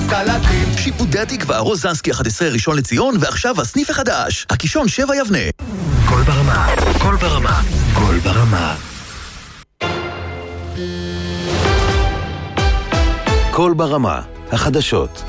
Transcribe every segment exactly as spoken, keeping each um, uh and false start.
קלטים. שיפודי התקווה, רוזנסקי אחת עשרה ראשון לציון, ועכשיו הסניף החדש, הקישון שבע יבנה. כל ברמה, כל ברמה, כל ברמה. כל ברמה, החדשות.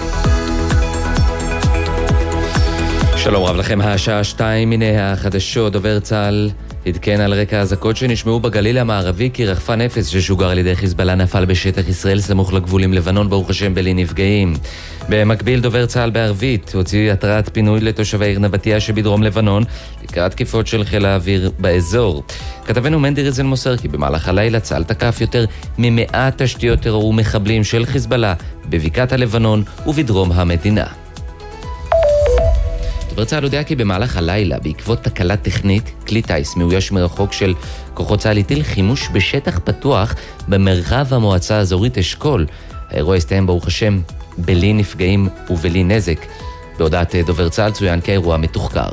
שלום רב לכם, השעה שתיים, הנה החדשות. דובר צה"ל עדכן על רקע האזעקות שנשמעו בגליל המערבי כי רחפן אפס ששוגר על ידי חיזבאללה נפל בשטח ישראל סמוך לגבול עם לבנון, ברוך השם בלי נפגעים. במקביל דובר צה"ל בערבית הוציא התראת פינוי לתושבי עיר נבטיה שבדרום לבנון לקראת תקיפות של חיל האוויר באזור. כתבנו מנדי ריזן מוסר כי במהלך הלילה צה"ל תקף יותר ממאה תשתיות טרור ומחבלים של חיזבאללה בבקעת הלבנון ובדרום המדינה. דובר צה"ל הודיע כי במהלך הלילה, בעקבות תקלה טכנית, כלי טייס מאויש מרחוק של כוחות צה"ל הטיל חימוש בשטח פתוח במרחב המועצה האזורית אשכול. האירוע הסתיים ברוך השם בלי נפגעים ובלי נזק. בהודעת דובר צה"ל צוין כי האירוע מתוחקר.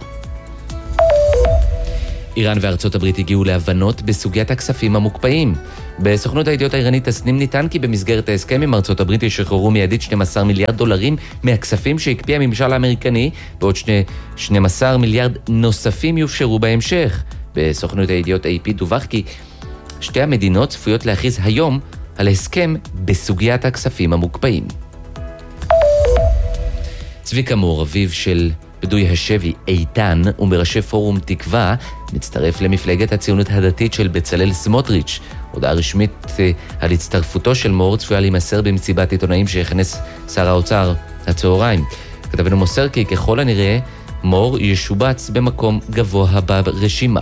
איראן וארצות הברית הגיעו להבנות בסוגיית הכספים המוקפאים. בסוכנות הידיעות האיראנית תסנים ניתן כי במסגרת ההסכם עם ארצות הברית ישחררו מיידית שנים עשר מיליארד דולרים מהכספים שהקפיא הממשל האמריקני, בעוד שני, שנים עשר מיליארד נוספים יופשרו בהמשך. בסוכנות הידיעות איי פי דווח כי שתי המדינות צפויות להכריז היום על הסכם בסוגיית הכספים המוקפאים. צביקה מור, אביו של בדוי השבי איתן ומראשי פורום תקווה, מצטרף למפלגת הציונות הדתית של בצלאל סמוטריץ'. הודעה רשמית על הצטרפותו של מור צפויה להימסר במסיבת עיתונאים שיכנס שר האוצר הצהריים. כתבנו מוסר כי ככל הנראה מור ישובץ במקום גבוה ברשימה.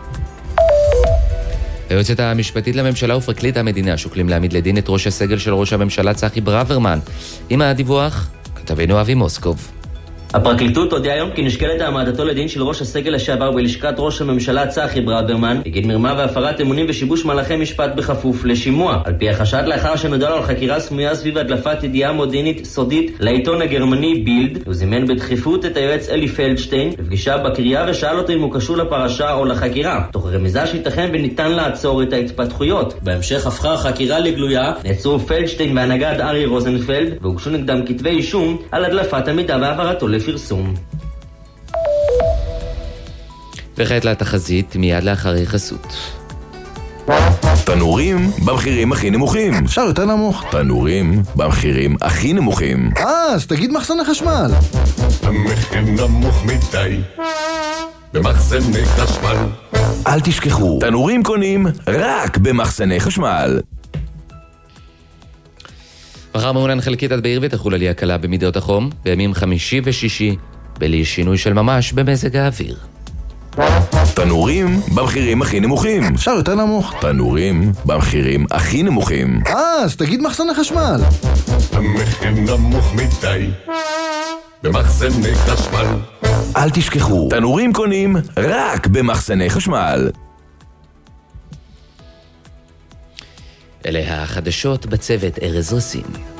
היועצת המשפטית לממשלה ופרקליט המדינה שוקלים להעמיד לדין את ראש הסגל של ראש הממשלה צחי ברוורמן. עם הדיווח כתבנו אבי מוסקוב. הפרקליטות הודיעה היום כי נשקלת העמדתו לדין של ראש הסגל לשעבר בלשכת ראש הממשלה צחי ברוורמן בגין מרמה והפרת אמונים ושיבוש מהלכי משפט בכפוף לשימוע. על פי החשד, לאחר שנודע לו על חקירה סמויה סביב הדלפת ידיעה מודיעינית סודית לעיתון הגרמני בילד, הוא זימן בדחיפות את היועץ אלי פלדשטיין לפגישה בקריה ושאל אותו אם הוא קשור לפרשה או לחקירה, תוך רמיזה שייתכן וניתן לעצור את ההתפתחויות. בהמשך הפכה החקירה לגלויה, נעצרו פלדשטיין והנגד ארי רוזנפלד והוגשו נגדם כתבי אישום על הדלפת המידע והעברתו לפרסום. וכעת לתחזית מיד לאחרי חסות. תנורים במחירים הכי נמוכים. אפשר יותר נמוך. תנורים במחירים הכי נמוכים. אה, אז תגיד מחסני חשמל. המחיר נמוך מדי במחסני חשמל. אל תשכחו, תנורים קונים רק במחסני חשמל. מחר מעונן חלקית עד בעיר ותחול עלייה קלה במידות החום, בימים חמישי ושישי, בלי שינוי של ממש במזג האוויר. תנורים במחירים הכי נמוכים. אפשר יותר נמוך. תנורים במחירים הכי נמוכים. אה, אז תגיד מחסני חשמל. המחיר נמוך מדי במחסני חשמל. אל תשכחו, תנורים קונים רק במחסני חשמל. אלה החדשות בצוות ארז רסין.